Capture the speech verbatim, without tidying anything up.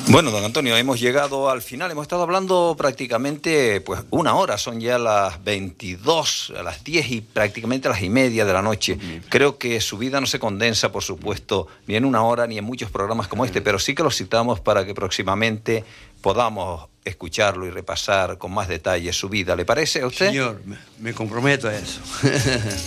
Bueno, don Antonio, hemos llegado al final, hemos estado hablando prácticamente pues una hora, son ya las veintidós, a las diez y prácticamente a las y media de la noche. Creo que su vida no se condensa, por supuesto, ni en una hora ni en muchos programas como este, pero sí que lo citamos para que próximamente podamos escucharlo y repasar con más detalle su vida. ¿Le parece a usted? Señor, me, me comprometo a eso.